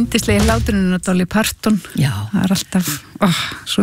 yndislegi hláturinn og Dolly Parton. Já. Það alltaf, svo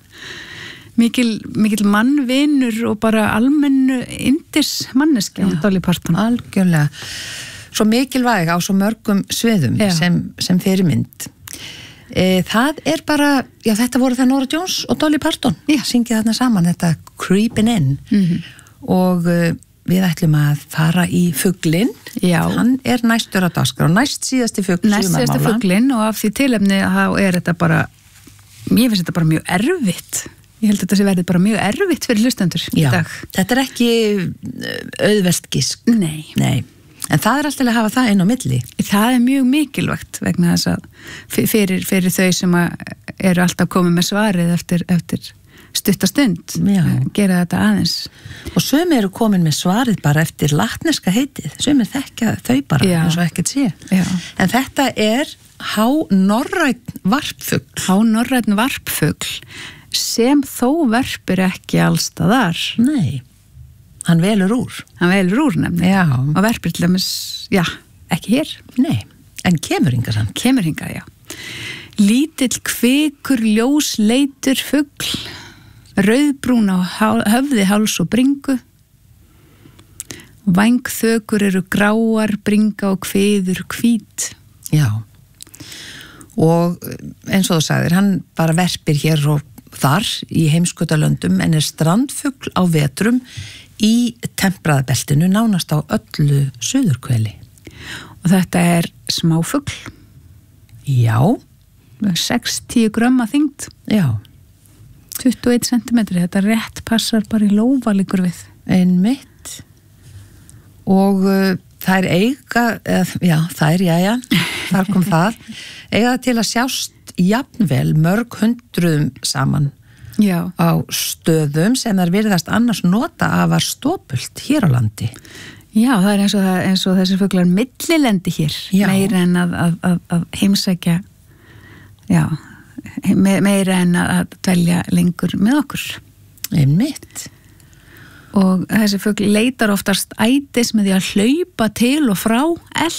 mikil mannvinur og bara almennu yndismanneskja Dolly Parton. Algjörlega. Svo mikilvæg á svo mörgum sviðum sem fyrirmynd. Það bara, þetta voru það Norah Jones og Dolly Parton. Syngið þarna saman, þetta Creepin' In. Og við ætlum að fara í fuglinn. Hann næstur á dagskrá, næst síðasti fugl. Næst síðasti fuglinn og af því tilefni þá þetta bara, mér finnst þetta bara mjög erfitt. Ég held að þetta sé verið bara mjög erfitt fyrir hlustendur í dag. Þetta ekki auðvelt gisk. Nei. En það alltaf að hafa það inn á milli. Það mjög mikilvægt vegna þess að fyrir þau sem eru alltaf komið með svarið eftir stuttastund. Gera þetta aðeins. Og sumir eru komin með svarið bara eftir latneska heitið. Sumir þekkja þau bara eins og ekkert sé. En þetta hánorrænn varpfugl. Hánorrænn varpfugl sem þó verpir ekki allstaðar. Nei. Hann velur úr. Hann velur úr nefnilega. Og verpir til dæmis, ekki hér. Nei, en kemur hingað samt. Kemur hingað, Lítill kvikur ljósleitur fugl, rauðbrún á höfði, háls og bringu. Vængþökur eru gráar, bringa og kviður hvít. Já. Og eins og þú sagðir, hann bara verpir hér og þar í heimskautalöndum en strandfugl á vetrum í tempraðabeltinu nánast á öllu suðurhveli. Og þetta smáfugl. Já. 6-10 grömm að þyngd. Já. 21 centimetri, þetta rétt passar bara í lófa líkur við. Einmitt. Og þær þar kom það, eiga til að sjást jafnvel mörg hundruðum saman á stöðum sem þær virðast annars nota afar stópult hér á landi. Já, það eins og þessi fuglar millilendi hér, meira en að heimsækja, meira en að dvelja lengur með okkur. Einmitt. Og þessi fugl leitar oftast ætis með því að hlaupa til og frá,